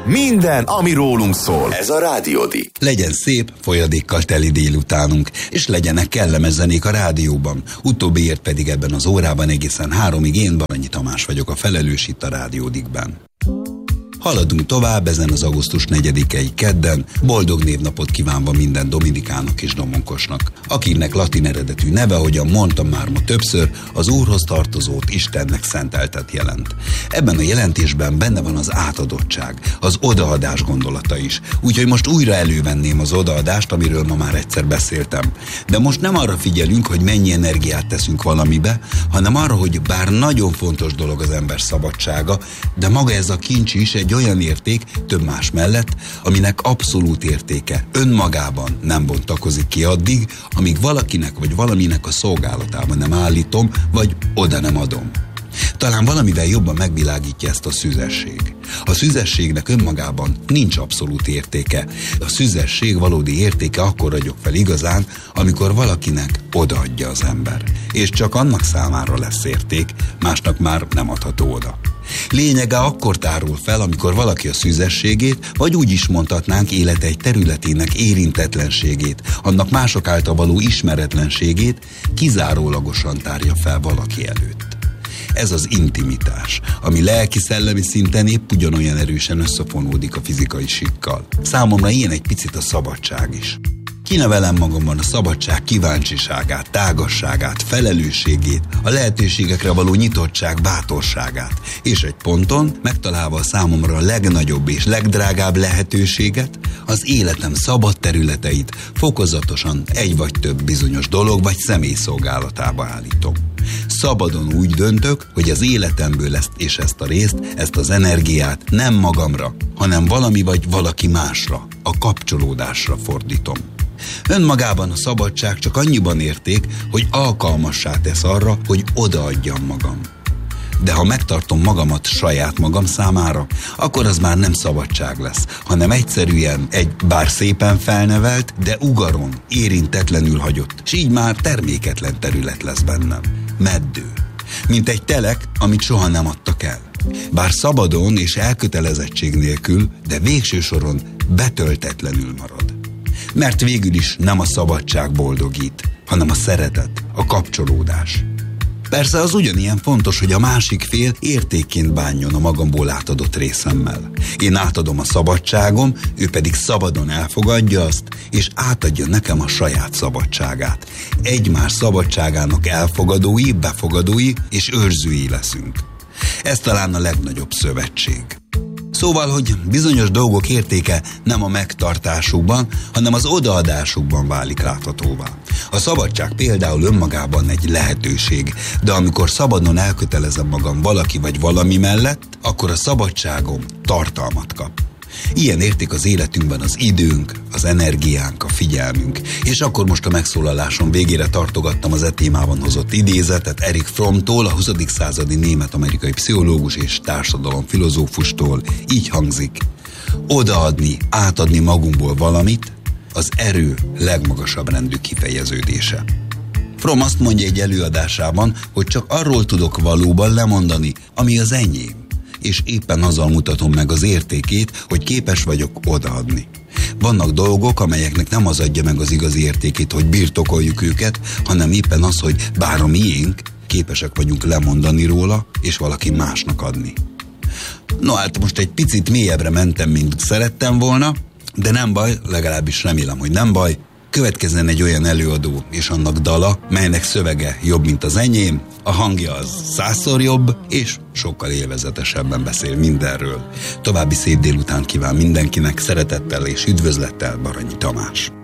Minden, ami rólunk szól. Ez a Rádiódik. Legyen szép, folyadékkal teli délutánunk, és legyenek kellemes zenék a rádióban. Utóbbiért pedig ebben az órában egészen 3-ig én, Baranyi Tamás vagyok, a felelős itt a Rádiódikben. Haladunk tovább ezen az augusztus 4-i kedden, boldog névnapot kívánva minden dominikának és domonkosnak, akiknek latin eredetű neve, ahogyan mondtam már ma többször, az Úrhoz tartozót, Istennek szenteltet jelent. Ebben a jelentésben benne van az átadottság, az odaadás gondolata is, úgyhogy most újra elővenném az odaadást, amiről ma már egyszer beszéltem. De most nem arra figyelünk, hogy mennyi energiát teszünk valamibe, hanem arra, hogy bár nagyon fontos dolog az ember szabadsága, de maga ez a kincs is egy olyan érték, több más mellett, aminek abszolút értéke önmagában nem bontakozik ki addig, amíg valakinek vagy valaminek a szolgálatában nem állítom, vagy oda nem adom. Talán valamivel jobban megvilágítja ezt a szüzesség. A szüzességnek önmagában nincs abszolút értéke. A szüzesség valódi értéke akkor ragyog fel igazán, amikor valakinek odaadja az ember. És csak annak számára lesz érték, másnak már nem adható oda. Lényege akkor tárul fel, amikor valaki a szüzességét, vagy úgy is mondhatnánk élete egy területének érintetlenségét, annak mások által való ismeretlenségét kizárólagosan tárja fel valaki előtt. Ez az intimitás, ami lelki-szellemi szinten épp ugyanolyan erősen összefonódik a fizikai síkkal. Számomra ilyen egy picit a szabadság is. Kinevelem magamban a szabadság kíváncsiságát, tágasságát, felelősségét, a lehetőségekre való nyitottság bátorságát, és egy ponton, megtalálva a számomra a legnagyobb és legdrágább lehetőséget, az életem szabad területeit fokozatosan egy vagy több bizonyos dolog vagy személy szolgálatába állítom. Szabadon úgy döntök, hogy az életemből ezt a részt, ezt az energiát nem magamra, hanem valami vagy valaki másra, a kapcsolódásra fordítom. Önmagában a szabadság csak annyiban érték, hogy alkalmassá tesz arra, hogy odaadjam magam. De ha megtartom magamat saját magam számára, akkor az már nem szabadság lesz, hanem egyszerűen egy bár szépen felnevelt, de ugaron, érintetlenül hagyott, s így már terméketlen terület lesz bennem. Meddő. Mint egy telek, amit soha nem adtak el. Bár szabadon és elkötelezettség nélkül, de végső soron betöltetlenül marad. Mert végül is nem a szabadság boldogít, hanem a szeretet, a kapcsolódás. Persze az ugyanilyen fontos, hogy a másik fél értékként bánjon a magamból átadott részemmel. Én átadom a szabadságom, ő pedig szabadon elfogadja azt, és átadja nekem a saját szabadságát. Egymás szabadságának elfogadói, befogadói és őrzői leszünk. Ez talán a legnagyobb szövetség. Szóval, hogy bizonyos dolgok értéke nem a megtartásukban, hanem az odaadásukban válik láthatóvá. A szabadság például önmagában egy lehetőség, de amikor szabadon elkötelezem magam valaki vagy valami mellett, akkor a szabadságom tartalmat kap. Ilyen érték az életünkben az időnk, az energiánk, a figyelmünk. És akkor most a megszólalásom végére tartogattam az témában hozott idézetet Erich Frommtól, a 20. századi német-amerikai pszichológus és társadalomfilozófustól. Így hangzik: odaadni, átadni magunkból valamit, az erő legmagasabb rendű kifejeződése. Fromm azt mondja egy előadásában, hogy csak arról tudok valóban lemondani, ami az enyém. És éppen azzal mutatom meg az értékét, hogy képes vagyok odaadni. Vannak dolgok, amelyeknek nem az adja meg az igazi értékét, hogy birtokoljuk őket, hanem éppen az, hogy bár a miénk, képesek vagyunk lemondani róla, és valaki másnak adni. No hát most egy picit mélyebbre mentem, mint szerettem volna, de nem baj, legalábbis remélem, hogy nem baj. Következzen egy olyan előadó és annak dala, melynek szövege jobb, mint az enyém, a hangja az 100-szor jobb, és sokkal élvezetesebben beszél mindenről. További szép délután kíván mindenkinek, szeretettel és üdvözlettel, Baranyi Tamás.